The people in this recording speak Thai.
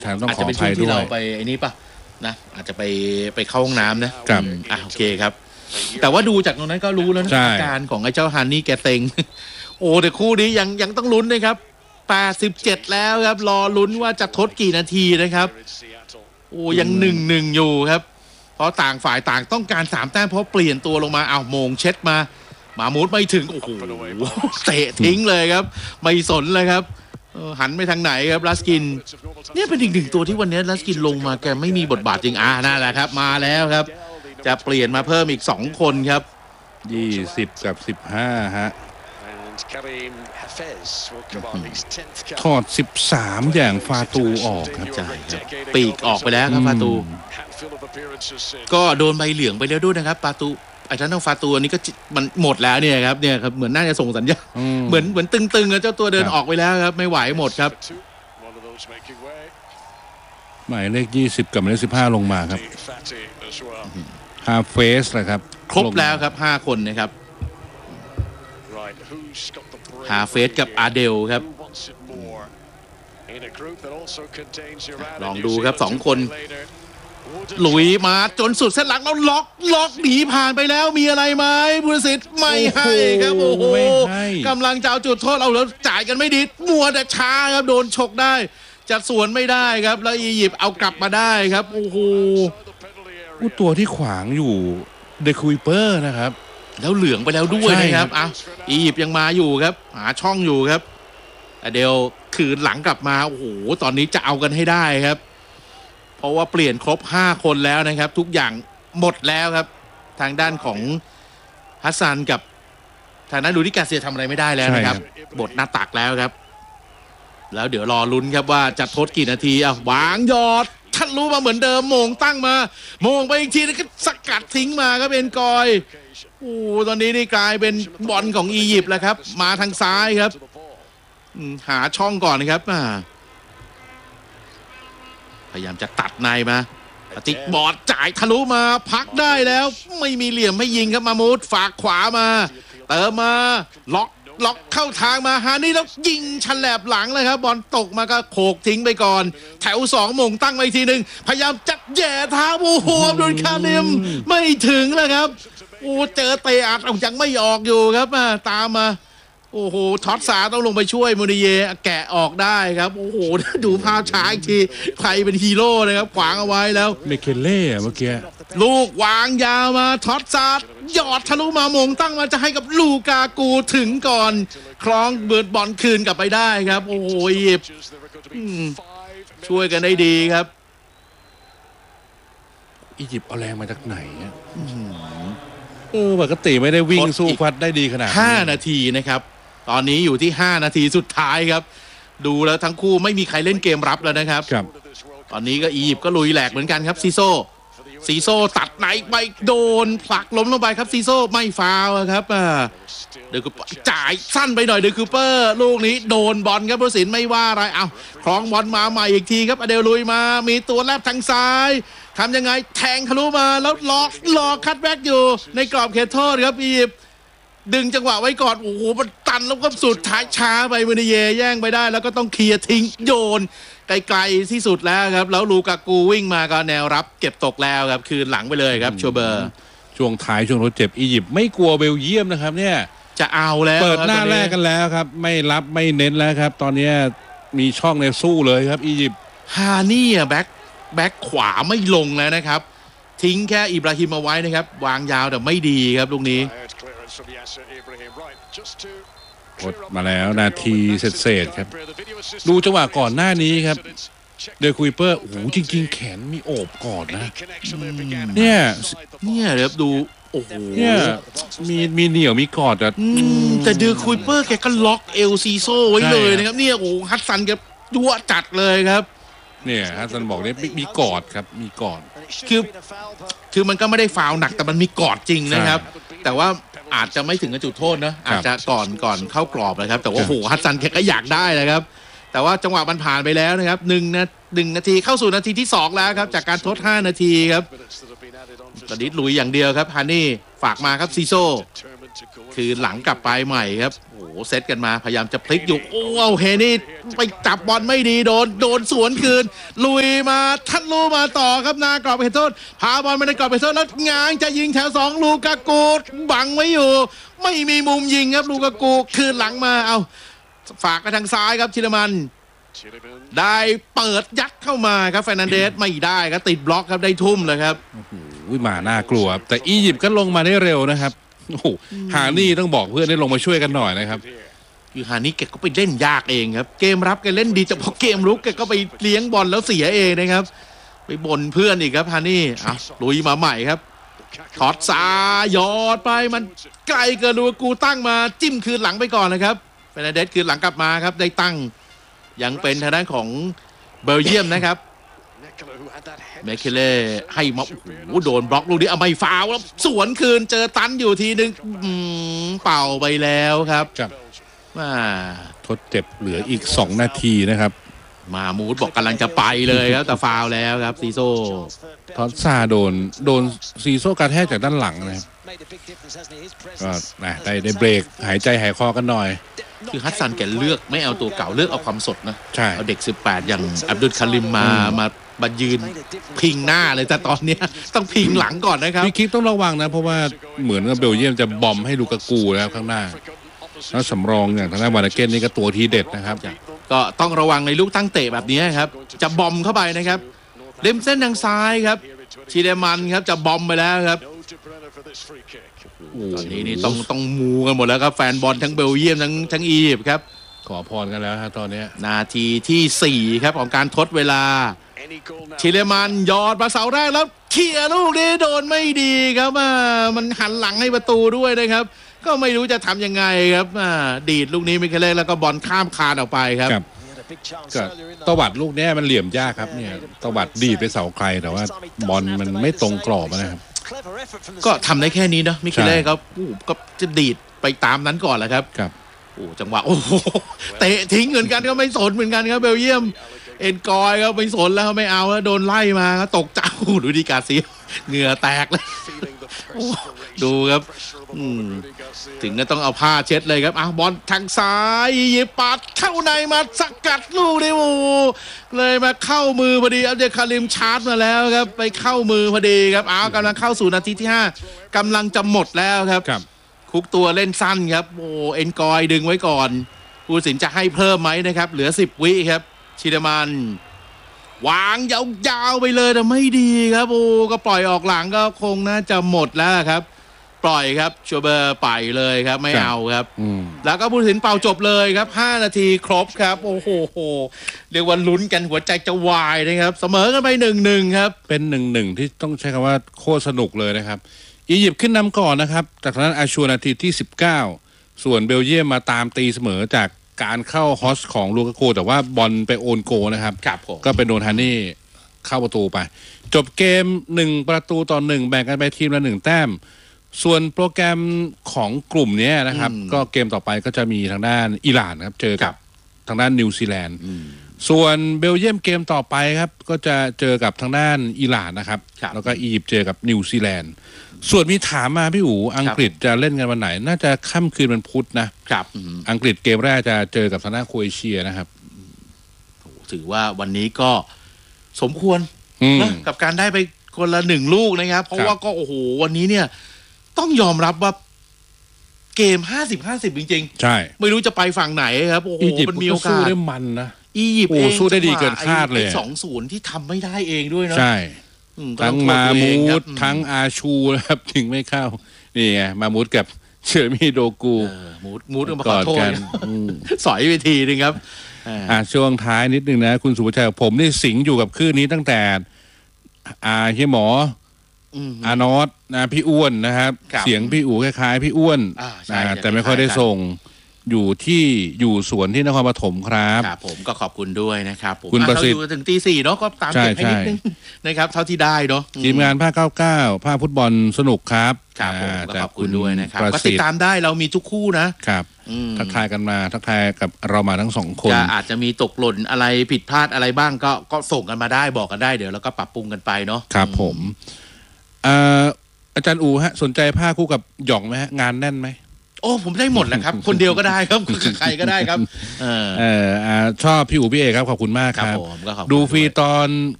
อาจจะเป็นช่วงที่เราไปไอ้นี้ป่ะนะอาจจะไปเข้าห้องน้ำนะครับโอเคครับแต่ว่าดูจากตรงนั้นก็รู้แล้วนะอาการของไอ้เจ้าฮันนี่แกเต็งโอ้แต่คู่นี้ยังต้องลุ้นนะครับ87แล้วครับรอลุ้นว่าจะทดกี่นาทีนะครับโอ้ยัง1-1อยู่ครับเพราะต่างฝ่ายต่างต้องการ3แต้มเพราะเปลี่ยนตัวลงมาโมงเช็ดมาหมามูดไม่ถึงโอ้โหเตะทิ้งเลยครับไม่สนเลยครับหันไปทางไหนครับลัสกินเนี่ยเป็นอีกหนึ่งตัวที่วันนี้ลัสกินลงมาแกไม่มีบทบาทจริงนั่นแหละครับมาแล้วครับจะเปลี่ยนมาเพิ่มอีก2คนครับ 20กับ15ฮะถอด13อย่างฟาตูออกครับใช่ครับปีกออกไปแล้วครับฟาตูก็โดนใบเหลืองไปแล้วด้วยนะครับฟาตูไอ้ท่านฟาตูอันนี้ก็มันหมดแล้วเนี่ยครับเหมือนน่าจะส่งสัญญาณเหมือนตึงๆเจ้าตัวเดินออกไปแล้วครับไม่ไหวหมดครับหมายเลข20กับหมายเลข15ลงมาครับฮาเฟสนะครับครบแล้วครับ5คนนะครับฮาเฟสกับอาเดลครับลองดูครับ2คนลุยมาจนสุดเส้นหลังแล้วล็อกหนีผ่านไปแล้วมีอะไรไหมบุรสิทธิ์ไม่ให้ครับโอ้โหกำลังจะเอาจุดโทษเอาแล้วจ่ายกันไม่ดีมัวแต่ช้าครับโดนฉกได้จะสวนไม่ได้ครับแล้วอียิปต์เอากลับมาได้ครับโอ้โหตัวที่ขวางอยู่เดคูเปอร์นะครับแล้วเหลืองไปแล้วด้วยนะครับอียิปต์ยังมาอยู่ครับหาช่องอยู่ครับเดลคืนหลังกลับมาโอ้โหตอนนี้จะเอากันให้ได้ครับเพราะว่าเปลี่ยนครบ5คนแล้วนะครับทุกอย่างหมดแล้วครับทางด้านของฮัสซันกับทางด้านลูดิกาเซียทำอะไรไม่ได้แล้วนะครับบทหน้าตักแล้วครับแล้วเดี๋ยวรอลุ้นครับว่าจะทดกี่นาทีวางยอดท่านรู้มาเหมือนเดิมโมงตั้งมาโมงไปอีกทีแล้วก็สกัดทิ้งมาครับเป็นกอยตอนนี้นี่กลายเป็นบอลของอียิปต์แล้วครับมาทางซ้ายครับหาช่องก่อนนะครับพยายามจะตัดในมาติกบอดจ่ายทะลุมาพักได้แล้วไม่มีเหลี่ยมให้ยิงครับมามูดฝากขวามาเติมมาล็อกเข้าทางมาฮานี่แล้วยิงฉลับหลังเลยครับบอลตกมาก็โขกทิ้งไปก่อนแถว2โมงตั้งไปทีนึงพยายามจัดแย่เท้าโอ้โหอับดุลคาริมไม่ถึงแล้วครับเจอเตะอัดยังไม่ออกอยู่ครับตามมาโอ้โหท็อตซาต้องลงไปช่วยมูนิเยแกะออกได้ครับโอ้โหดูภาพช้าอีกทีใครเป็นฮีโร่นะครับขวางเอาไว้แล้วเมเคเล่เมื่อกี้ลูกวางยาวมาท็อตซาหยอดทะลุมามงตั้งมาจะให้กับลูกากูถึงก่อนคล้องเบิร์ดบอลคืนกลับไปได้ครับโอ้โหอียิปต์ช่วยกันได้ดีครับอียิปต์เอาแรงมาจากไหนปกติไม่ได้วิ่งสู้ฟัดได้ดีขนาด 5นาทีนะครับตอนนี้อยู่ที่5นาทีสุดท้ายครับดูแล้วทั้งคู่ไม่มีใครเล่นเกมรับแล้วนะครับตอนนี้ก็อียิปต์ก็ลุยแหลกเหมือนกันครับซีโซ่ตัดไหนไปโดนผลักล้มลงไปครับซีโซ่ไม่ฟาวล์ครับเดี๋ยวจ่ายสั้นไปหน่อยเดคูเปอร์ลูกนี้โดนบอลครับผู้สินไม่ว่าอะไรคล้องบอลมาใหม่อีกทีครับอเดลลุยมามีตัวแลบทางซ้ายทำยังไงแทงทะลุมาแล้วล็อกคัตแบ็กอยู่ในกรอบเขตโทษครับอียิปต์ดึงจังหวะไว้ก่อนโอ้โหมันตันแล้วก็สุดท้ายช้าไปมูนิเยแย่งไปได้แล้วก็ต้องเคลียร์ทิ้งโยนไกลๆที่สุดแล้วครับแล้วลูกากูวิ่งมาก็แนวรับเก็บตกแล้วครับคืนหลังไปเลยครับชัวเบอร์ช่วงท้ายช่วงทดเจ็บอียิปต์ไม่กลัวเบลเยียมนะครับเนี่ยจะเอาแล้วเปิดหน้าแรกกันแล้วครับไม่รับไม่เน้นแล้วครับตอนนี้มีช่องในสู้เลยครับอียิปต์ฮานี่แบ็คขวาไม่ลงแล้วนะครับทิ้งแค่อิบราฮิมเอาไว้นะครับวางยาวแต่ไม่ดีครับลูกนี้กดมาแล้วนาทีเศษครับดูจังหวะก่อนหน้านี้ครับเดคูเปอร์โอ้โหจริงๆแขนมีโอบกอดนะเนี่ยครับดูโอ้โหเนี่ยมีเหนียวมีกอดแต่เดคูเปอร์แกก็ล็อกเอลซีโซไว้เลยนะครับเนี่ยโอ้ฮัสซันแกดัวจัดเลยครับเนี่ยฮัสซันบอกเนี่ยมีกอดครับมีกอดคือมันก็ไม่ได้ฟาวล์หนักแต่มันมีกอดจริงนะครับแต่ว่าอาจจะไม่ถึงกับจุดโทษนะอาจจะก่อนเข้ากรอบนะครับแต่ว่าโหฮัสซันแกก็อยากได้นะครับแต่ว่าจังหวะมันผ่านไปแล้วนะครับ1นาทีเข้าสู่นาทีที่2แล้วครับจากการทด5นาทีครับตอนนี้ลุยอย่างเดียวครับฮันนี่ฝากมาครับซีโซคือหลังกลับไปใหม่ครับโอ้โหเซตกันมาพยายามจะพลิกอยู่โอ้โอเคนี่ไปจับบอลไม่ดีโดนสวนคืนลุยมาทัดลูมาต่อครับหน้ากรอบเขตโทษพาบอลมาในกรอบเขตโทษแล้วง้างจะยิงแถว2ลูกากูบังไว้อยู่ไม่มีมุมยิงครับลูกากูคืนหลังมาเอาฝากไปทางซ้ายครับชิลมันได้เปิดยัดเข้ามาครับเฟร์นันเดสไม่ได้ครับติดบล็อกครับได้ทุ่มเลยครับโอ้โหมาน่ากลัวแต่อียิปต์ก็ลงมาได้เร็วนะครับโอ้โหฮานี่ต้องบอกเพื่อนให้ลงมาช่วยกันหน่อยนะครับคือฮานี่แกก็ไปเล่นยากเองครับเกมรับแกเล่นดีแต่พอเกมรุกแกก็ไปเลี้ยงบอลแล้วเสียเองนะครับไปบ่นเพื่อนอีกครับฮานี่ลุยมาใหม่ครับถอดซ้ายยอดไปมันไกลเกินลูกากูตั้งมาจิ้มคืนหลังไปก่อนนะครับเฟร์นันเดสคืนหลังกลับมาครับได้ตั้งยังเป็นทางด้านของเบลเยียมนะครับเมเคเล่ให้มาโอ้โหโดนบล็อกลูกนี้เอาไม่ฟาวแล้วสวนคืนเจอตันอยู่ทีนึงเป่าไปแล้วครับทดเจ็บเหลืออีก2 นาทีนะครับมามูดบอกกำลังจะไปเลยครับแต่ฟาวแล้วครับซีโซ่ทอสซาโดนซีโซ่กระแทกจากด้านหลังนะครับก็ได้เบรกหายใจหายคอกันหน่อยคือฮัสซันแกเลือกไม่เอาตัวเก่าเลือกเอาความสดนะใช่เอาเด็ก18อย่างอับดุลคาริมมายืนพิงหน้าเลยแต่ตอนนี้ต้องพิงหลังก่อนนะครับพี่คิดต้องระวังนะเพราะว่าเหมือนกับเบลเยียมจะบอมให้ลูกากูแล้วข้างหน้าแล้วสำรองอย่างทางด้านวานาเกนนี่ก็ตัวทีเด็ดนะครับก็ต้องระวังในลูกตั้งเตะแบบนี้ครับจะบอมเข้าไปนะครับเล็มเส้นทางซ้ายครับชีเดมันครับจะบอมไปแล้วครับตอนนี้นี่ต้องมูกันหมดแล้วครับแฟนบอลทั้งเบลเยียมทั้งอียิปต์ครับขอพรกันแล้วฮะตอนนี้นาทีที่4ครับของการทดเวลาชิเลมันยอดมาเสาแรกแล้วเขี่ยลูกนี้โดนไม่ดีครับมันหันหลังให้ประตูด้วยนะครับก็ไม่รู้จะทำยังไงครับดีดลูกนี้ไม่เคยเล่นแล้วก็บอลข้ามคานออกไปครับก็ตวัดลูกนี้มันเหลี่ยมยากครับเนี่ยตวัดดีดไปเสาไกลแต่ว่าบอลมันไม่ตรงกรอบนะครับก็ทำได้แค่นี้เนาะมิเคเล่ครับก็จะดีดไปตามนั้นก่อนแหละครับจังหวะโอ้โหเตะทิ้งเหมือนกันก็ไม่สนเหมือนกันครับเบลเยียมเอ็นกอยก็ไม่สนแล้วไม่เอาแล้วโดนไล่มาตกเจ้าดูดีกาซีเหงื่อแตกเลยดูครับถึงก็ต้องเอาผ้าเช็ดเลยครับบอลทางซ้ายยิงปัดเข้าในมาสกัดลูกนี่โอ้เลยมาเข้ามือพอดีอับดุลคาริมชาร์จมาแล้วครับไปเข้ามือพอดีครับกำลังเข้าสู่นาทีที่5กำลังจะหมดแล้วครับคุกตัวเล่นสั้นครับโอ้เอ็นกอยดึงไว้ก่อนผู้ตัดสินจะให้เพิ่มไหมนะครับเหลือ10 วิครับชิเดมันวางยาวๆไปเลยแต่ไม่ดีครับโอ้ก็ปล่อยออกหลังก็คงน่าจะหมดแล้วครับปล่อยครับชัวเบอร์ไปเลยครับไม่เอาครับแล้วก็ผู้ตัดสินเป่าจบเลยครับ5 นาทีครบครับโอ้โหเรียกว่าลุ้นกันหัวใจจะวายนะครับเสมอกันไป1-1ครับเป็น1-1ที่ต้องใช้คำว่าโคตรสนุกเลยนะครับอียิปต์ขึ้นนำก่อนนะครับจากนั้นอาชัวนาทีที่19ส่วนเบลเยียมมาตามตีเสมอจากการเข้าฮอสของลูกากูแต่ว่าบอลไปโอนโกนะครับก็เป็นโดนฮานี่เข้าประตูไปจบเกม1-1แบ่งกันไปทีมละ1 แต้มส่วนโปรแกรมของกลุ่มนี้นะครับก็เกมต่อไปก็จะมีทางด้านอิหร่านครับเจอกับทางด้านนิวซีแลนด์ส่วนเบลเยียมเกมต่อไปครับก็จะเจอกับทางด้านอิหร่านนะครับแล้วก็อียิปต์เจอกับนิวซีแลนด์ส่วนมีถามมาพี่อู๋อังกฤษจะเล่นกันวันไหนน่าจะค่ำคืนวันพุธนะครับอังกฤษเกมแรกจะเจอกับทางด้านโครเอเชียนะครับถือว่าวันนี้ก็สมควรนะกับการได้ไปคนละ1 ลูกนะครับเพราะว่าก็โอ้โหวันนี้เนี่ยต้องยอมรับว่าเกม50-50จริงๆใช่ไม่รู้จะไปฝั่งไหนครับโอ้โหมันมีโอกาสสู้ได้มันนะอียิปต์เองสู้ได้ดีเกินคาดเลย 2-0ที่ทำไม่ได้เองด้วยนะใช่ทั้งมามูดทั้งอาชูนะครับถึงไม่เข้านี่ไงมามูดกับเชอร์มีโดกูมูดมาขอโทษกันสอยไปทีนึงครับช่วงท้ายนิดนึงนะคุณสุภชัยผมนี่สิงอยู่กับคลื่นนี้ตั้งแต่เฮียหมออนอตนะพี่อ้วนนะครับเสียงพี่อู๋คล้ายๆพี่อ้วนแต่ไม่ค่อยได้ส่งอยู่สวนที่นครปฐมครับผมก็ขอบคุณด้วยนะครับคุณประสิทธิ์ถึงตี 4เนาะก็ตามเก็บให้นิดนึงนะครับเท่าที่ได้เนาะทีมงานภาค99ภาคฟุตบอลสนุกครับผมก็ขอบคุณด้วยนะครับก็ติดตามได้เรามีทุกคู่นะครับทักทายกันมาทักทายกับเรามาทั้ง2 คนอาจจะมีตกหล่นอะไรผิดพลาดอะไรบ้างก็ส่งกันมาได้บอกกันได้เดี๋ยวเราก็ปรับปรุงกันไปเนาะครับผมอาจารย์อูฮะสนใจภาคคู่กับหย่องไหมฮะงานแน่นไหมโอ้ผมได้หมดแหละครับ คนเดียวก็ได้ครับใครก็ได้ครับชอบพี่อู๋พี่เอกครับขอบคุณมากครับผมก็ขอบคุณดูฟรีตอน